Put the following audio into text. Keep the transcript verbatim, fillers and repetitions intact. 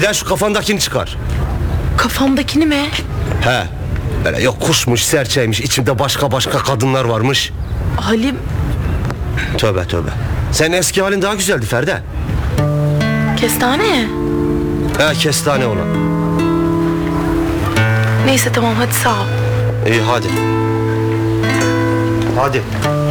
Bir de şu kafandakini çıkar. Kafamdakini mi? He. Böyle yok kuşmuş, serçeymiş, içimde başka başka kadınlar varmış. Halim, Tövbe tövbe. Senin eski halin daha güzeldi Feride. kestane. He, kestane olan. Neyse tamam, hadi sağ ol. İyi hadi. Hadi.